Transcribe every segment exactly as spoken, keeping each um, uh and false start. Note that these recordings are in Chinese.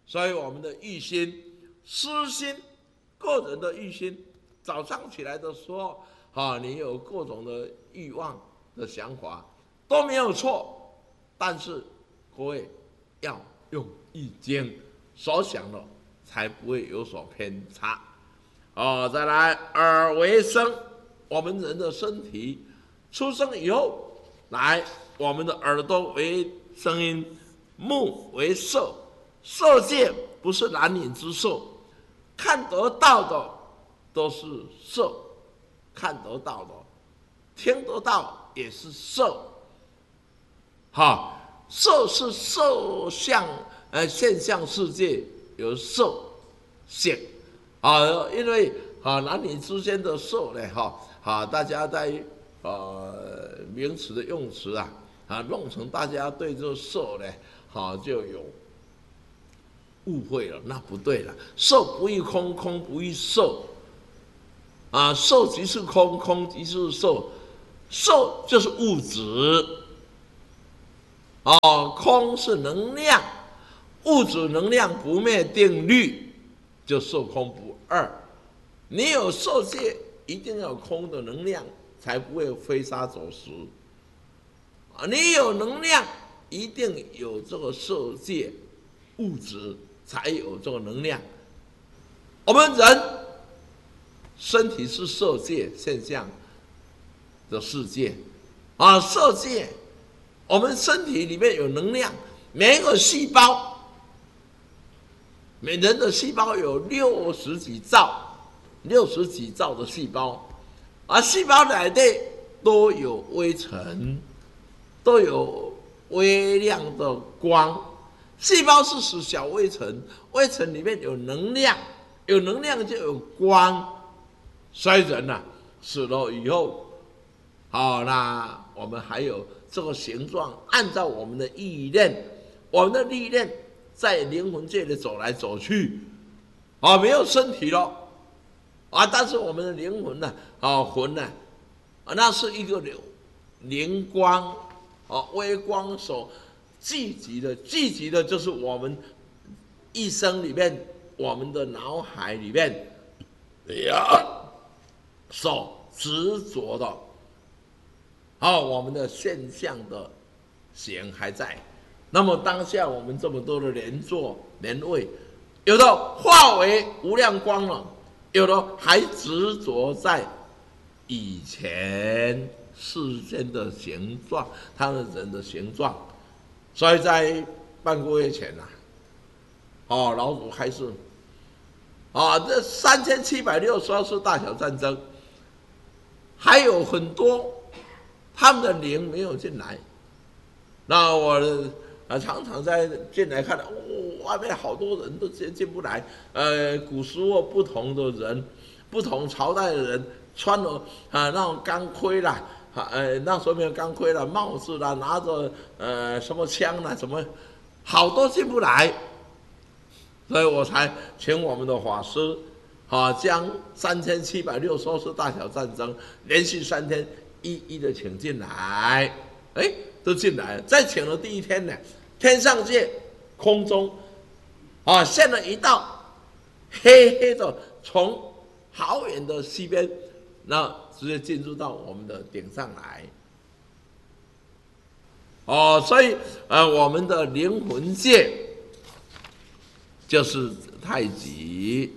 所以我们的欲心、私心，个人的欲心，早上起来的时候，啊，你有各种的欲望的想法都没有错，但是各位要用易经所想的，才不会有所偏差。哦，再来耳为声，我们人的身体出生以后，来我们的耳朵为声音，目为色，色界不是男女之色，看得到的都是色，看得到的，听得到也是色。好，色是色相，呃，现象世界有色性啊，因为啊男女之间的色呢，哈啊，大家在呃名词的用词啊啊弄成大家对这色呢，好、啊、就有误会了，那不对了，色不异空，空不异色，啊，色即是空，空即是色，色就是物质。哦，空是能量，物质能量不灭定律，就色空不二。你有色界，一定要有空的能量，才不会飞沙走石。啊，你有能量，一定有这个色界物质，才有这个能量。我们人身体是色界现象的世界，啊，色界。我们身体里面有能量，每一个细胞，每人的细胞有六十几兆，六十几兆的细胞，而细胞内的都有微尘，都有微量的光。细胞是属小微尘，微尘里面有能量，有能量就有光。所以人啊，死了以后，好、哦，那我们还有。这个形状按照我们的意念，我们的意念在灵魂界里走来走去，啊，没有身体了，啊，但是我们的灵魂呢，啊，魂呢，啊，那是一个灵光，啊，微光所聚集的，聚集的就是我们一生里面，我们的脑海里面，呀，所执着的。好、哦，我们的现象的形还在，那么当下我们这么多的连坐连位，有的化为无量光了，有的还执着在以前世间的形状，他的人的形状。所以在半个月前呐、啊，哦，老祖开示，啊，这三千七百六十二次大小战争，还有很多。他们的灵没有进来，那我呃常常在进来看，哦，外面好多人都进进不来。呃，古时候不同的人，不同朝代的人，穿了啊、呃、那种钢盔啦，呃那时候没有钢盔啦，帽子啦，拿着呃什么枪啦，什么好多进不来，所以我才请我们的法师啊，将三千七百六十二次大小战争连续三天。一一的请进来，哎，都进来了。再请的第一天呢，天上界空中啊现了一道黑黑的，从好远的西边，那直接进入到我们的顶上来。哦，所以呃，我们的灵魂界就是太极。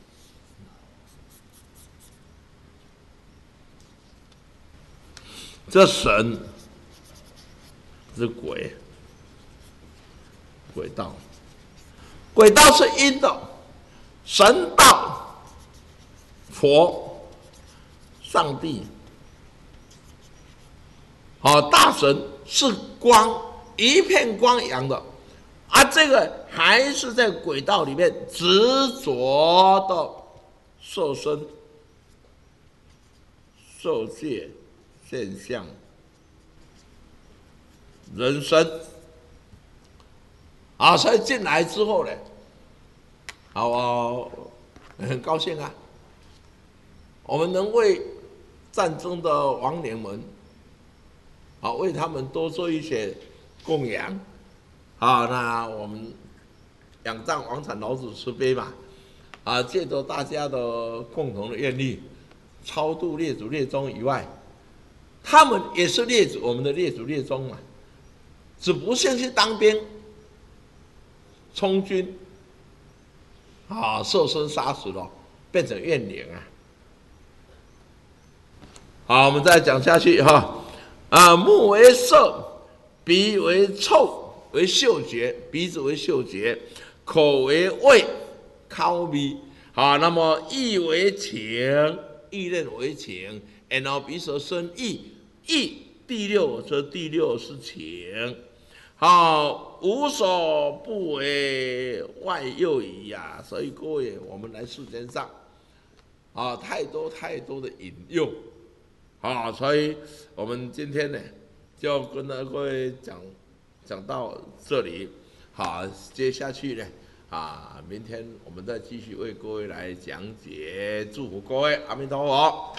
这神是鬼，鬼道，鬼道是阴的，神道，佛，上帝，好，大神是光，一片光阳的，而这个还是在鬼道里面执着的色身、受戒。现象、人生啊，所以进来之后呢，啊，我很高兴啊，我们能为战争的亡灵们，啊，为他们多做一些供养，啊，那我们仰仗王产老子慈悲嘛，啊，借着大家的共同的愿力，超度列祖列宗以外，他们也是列祖，我们的列祖列宗嘛，只不幸去当兵，充军，啊，受身杀死了，变成怨灵啊。好，我们再讲下去哈，啊，目为色，鼻为臭，为嗅觉，鼻子为嗅觉，口为味，口味。好，那么意为情，意念为情，然后鼻舌身意，意第六，这第六是情。好，无所不为外诱矣呀。所以各位，我们来世间上，啊，太多太多的引诱。好，所以我们今天呢，就跟各位讲讲到这里。好，接下去呢，啊，明天我们再继续为各位来讲解，祝福各位，阿弥陀佛。